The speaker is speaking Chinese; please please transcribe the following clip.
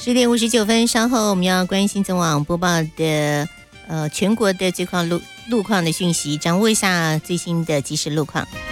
10点59分，稍后我们要关心总网播报的全国的路况的讯息，掌握一下最新的即时路况。